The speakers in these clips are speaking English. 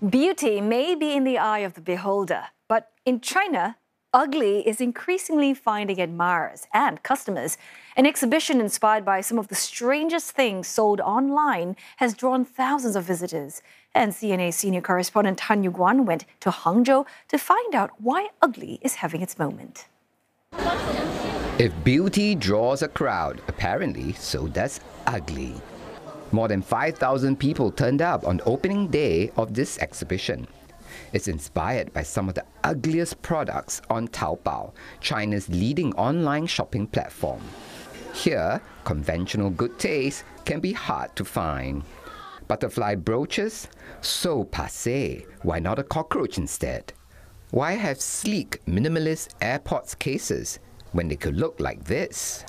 Beauty may be in the eye of the beholder, but in China, ugly is increasingly finding admirers and customers. An exhibition inspired by some of the strangest things sold online has drawn thousands of visitors. And CNA senior correspondent Tan Yu-guan went to Hangzhou to find out why ugly is having its moment. If beauty draws a crowd, apparently so does ugly. More than 5,000 people turned up on opening day of this exhibition. It's inspired by some of the ugliest products on Taobao, China's leading online shopping platform. Here, conventional good taste can be hard to find. Butterfly brooches? So passé. Why not a cockroach instead? Why have sleek, minimalist AirPods cases when they could look like this?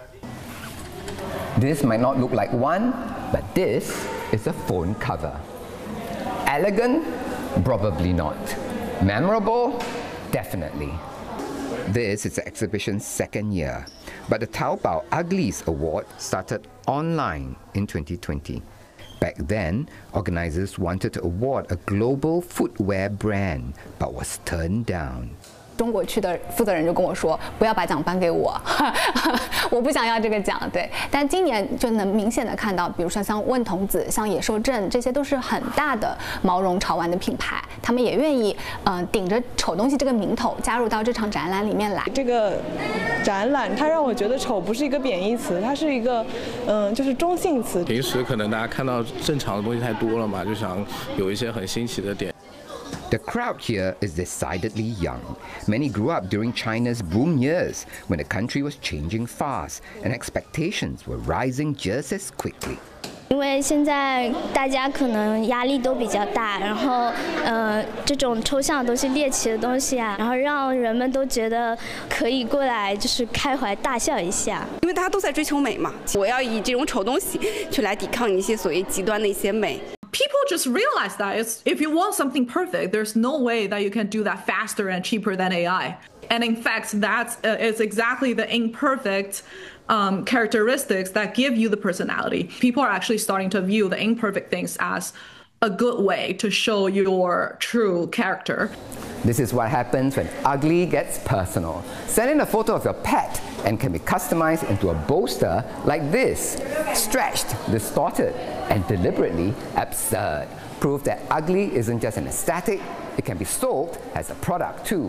This might not look like one, but this is a phone cover. Elegant? Probably not. Memorable? Definitely. This is the exhibition's second year, but the Taobao Uglies Award started online in 2020. Back then, organizers wanted to award a global footwear brand, but was turned down. 中国区的负责人就跟我说，不要把奖颁给我，我不想要这个奖。对，但今年就能明显的看到，比如说像问童子、像野兽镇，这些都是很大的毛绒潮玩的品牌，他们也愿意顶着丑东西这个名头加入到这场展览里面来。 这个展览它让我觉得丑不是一个贬义词，它是一个就是中性词。 平时可能大家看到正常的东西太多了嘛，就想有一些很新奇的点。 The crowd here is decidedly young. Many grew up during China's boom years, when the country was changing fast and expectations were rising just as quickly. 因为现在大家可能压力都比较大，然后这种抽象的东西、猎奇的东西啊，然后让人们都觉得可以过来就是开怀大笑一下。 因为大家都在追求美嘛，我要以这种丑东西去来抵抗一些所谓极端的一些美。 People just realize that if you want something perfect, there's no way that you can do that faster and cheaper than AI. And in fact, that's it's exactly the imperfect characteristics that give you the personality. People are actually starting to view the imperfect things as a good way to show your true character. This is what happens when ugly gets personal. Send in a photo of your pet and can be customized into a bolster like this. Stretched, distorted, and deliberately absurd. Proof that ugly isn't just an aesthetic, it can be sold as a product too.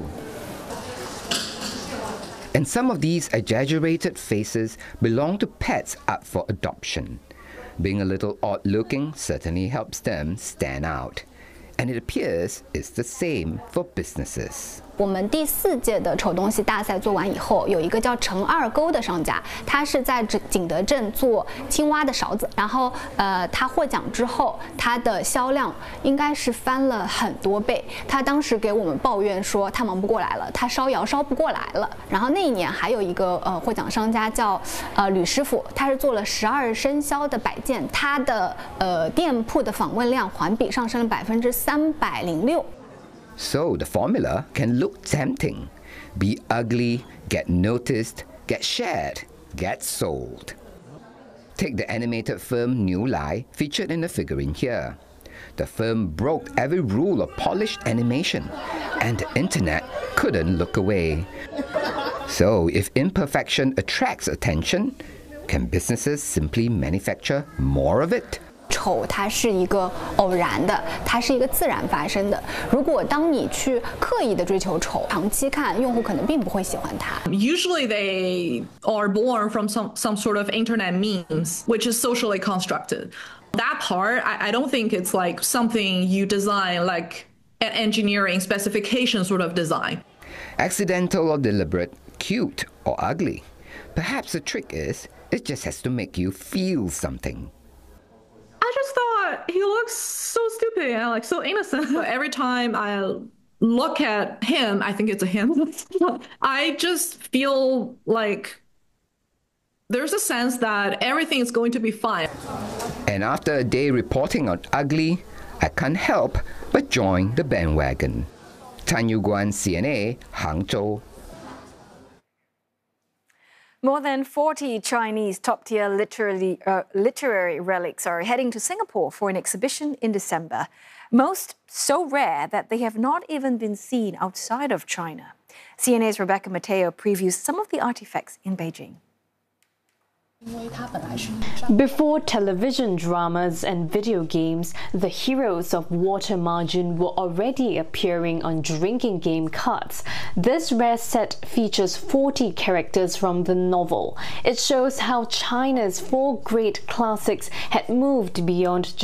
And some of these exaggerated faces belong to pets up for adoption. Being a little odd-looking certainly helps them stand out. And it appears it's the same for businesses. 我们第4届的丑东西大赛做完以后，有一个叫陈二沟的商家，他是在景德镇做青蛙的勺子，然后他获奖之后，他的销量应该是翻了很多倍。他当时给我们抱怨说他忙不过来了，他烧窑烧不过来了。然后那一年还有一个获奖商家叫吕师傅，他是做了12生肖的摆件，他的店铺的访问量环比上升了306%。 So the formula can look tempting. Be ugly, get noticed, get shared, get sold. Take the animated firm New Lai, featured in the figurine here. The firm broke every rule of polished animation, and the internet couldn't look away. So if imperfection attracts attention, can businesses simply manufacture more of it? 丑它是一个偶然的，它是一个自然发生的。如果当你去刻意的追求丑，长期看用户可能并不会喜欢它。 Usually they are born from some sort of internet memes, which is socially constructed. That part, I don't think it's like something you design like an engineering specification sort of design. Accidental or deliberate, cute or ugly. Perhaps the trick is, it just has to make you feel something. I just thought he looks so stupid and like so innocent. But every time I look at him, I think it's a him. I just feel like there's a sense that everything is going to be fine. And after a day reporting on ugly, I can't help but join the bandwagon. Tan Yu-guan, CNA, Hangzhou. More than 40 Chinese top-tier literary relics are heading to Singapore for an exhibition in December. Most so rare that they have not even been seen outside of China. CNA's Rebecca Mateo previews some of the artifacts in Beijing. Before television dramas and video games, the heroes of Water Margin were already appearing on drinking game cards. This rare set features 40 characters from the novel. It shows how China's 4 great classics had moved beyond